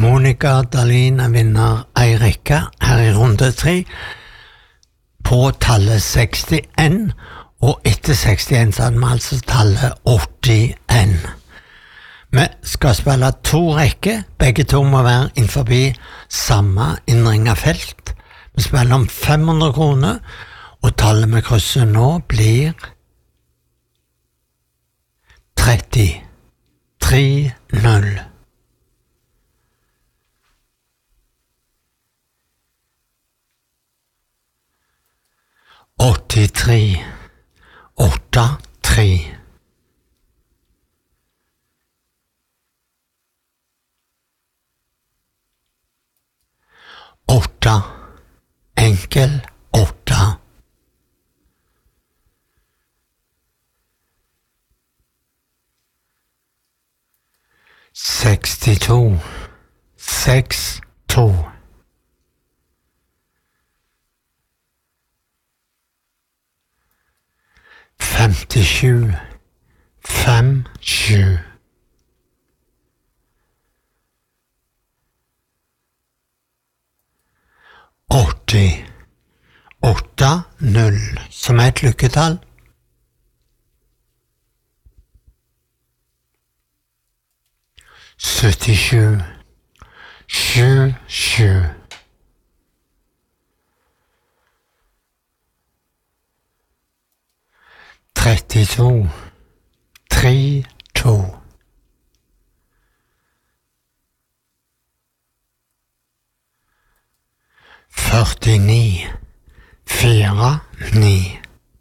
Monica Dahlin vinner ei rekke her i runde 3 på tallet 61, og etter 61 så hadde vi altså tallet 81. Vi skal spille 2 rekker, begge to må være innenfor samme innringet felt. Vi spiller om 500 kroner, og tallet vi krysser nå blir 30. 3-0. Åttitre, 8-3. Åtta, enkel, 8. Sekstito, 6-2. Femtisju, 5-7. Åtti, 8-0, som er et lykketall. Syttisju, 7-7. Trettito, 3-2. Førtini, 4-9.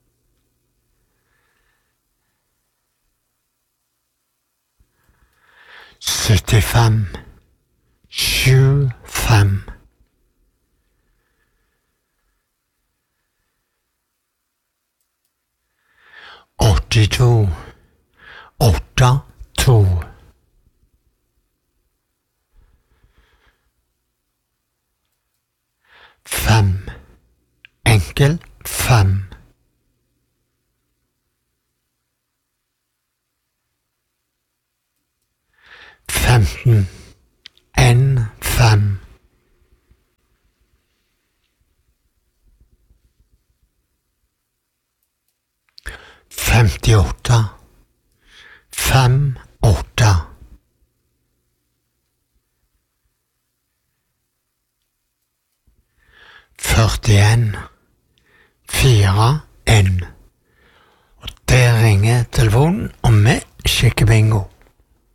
Syttifem, 7-5. Åttito, 8-2. Fem, enkel, 5. Femten, 1-5. Femtiåtte, 5-8. Førtien, 4-1. Og der ringer telefonen, og vi sjekker bingo.